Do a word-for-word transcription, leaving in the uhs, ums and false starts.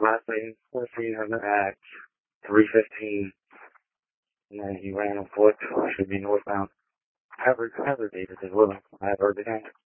last night, four seen him at three fifteen, and then he ran on foot, should be northbound. Hazard, hazard data is willing. I have heard the end.